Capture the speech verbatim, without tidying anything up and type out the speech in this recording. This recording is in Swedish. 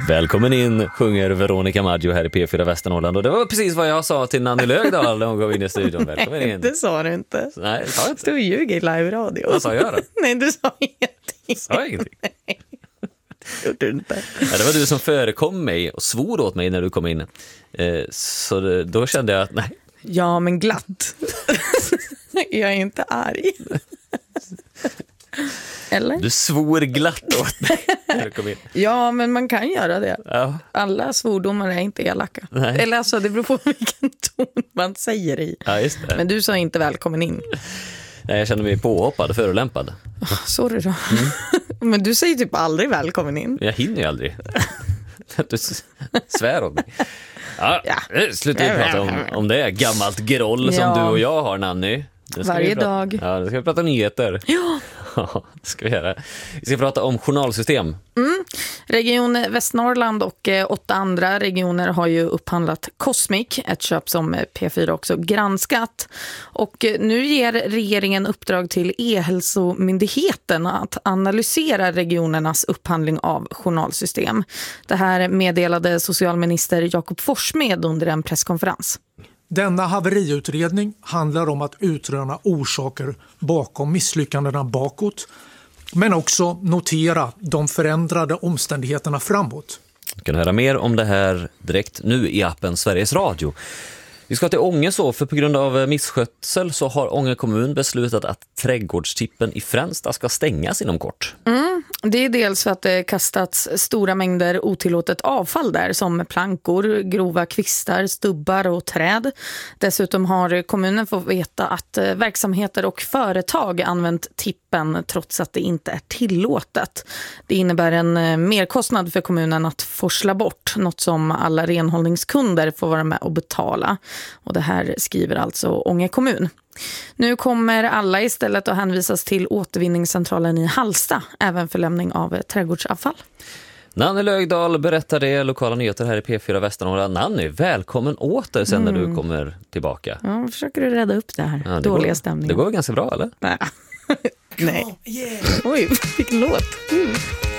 Välkommen in, sjunger Veronica Maggio här i P fyra Västernorrland. Och det var precis vad jag sa till Nanny Lögdahl när hon gav in i studion. Välkommen in. Nej, det sa du inte. Nej, det sa jag inte. Stod och ljug i live-radio. Vad sa jag då? Nej, du sa ingenting. Sa jag ingenting? Nej, det gjorde du inte. Ja, det var du som förekom mig och svor åt mig när du kom in. Eh, så det, då kände jag att nej. Ja, men glatt. Jag är inte arg. Eller? Du svor glatt åt mig när du kom in. Ja, men man kan göra det. Ja. Alla svordomar är inte elaka. Nej. Eller alltså, det beror på vilken ton man säger i. Ja, just det. Men du sa inte välkommen in. Nej, jag kände mig påhoppad och förolämpad. Oh, sorry då. Mm. Men du säger typ aldrig välkommen in. Jag hinner ju aldrig. Du svär åt mig. Ja, Ja. sluta vi prata om, om det. Gammalt groll som Ja. du och jag har, Nanny. Det ska Varje vi prata, dag. Ja, nu ska vi prata nyheter. Ja. Ja, det ska vi göra. Vi ska prata om journalsystem. Mm. Region Västernorrland och eh, åtta andra regioner har ju upphandlat Cosmic, ett köp som P fyra också granskat. Och eh, nu ger regeringen uppdrag till E-hälsomyndigheten att analysera regionernas upphandling av journalsystem. Det här meddelade socialminister Jakob Forssmed under en presskonferens. Denna haveriutredning handlar om att utröna orsaker bakom misslyckandena bakåt, men också notera de förändrade omständigheterna framåt. Du kan höra mer om det här direkt nu i appen Sveriges Radio. Vi ska till Ånge så, för på grund av misskötsel så har Ånge kommun beslutat att trädgårdstippen i Fränsta ska stängas inom kort. Mm, det är dels för att det kastats stora mängder otillåtet avfall där som plankor, grova kvistar, stubbar och träd. Dessutom har kommunen fått veta att verksamheter och företag använt tippen trots att det inte är tillåtet. Det innebär en merkostnad för kommunen att forsla bort, något som alla renhållningskunder får vara med och betala. Och det här skriver alltså Ånge kommun. Nu kommer alla istället att hänvisas till återvinningscentralen i Hallsta, även för lämning av trädgårdsavfall. Nanny Lögdahl berättar det, lokala nyheter här i P fyra Västernorrland. Nanny, välkommen åter sen när Mm. du kommer tillbaka. Ja, försöker du rädda upp det här Ja, det dåliga går, stämningen? Det går ganska bra, eller? Nej. Nej. Oj, vilken låt. Mm.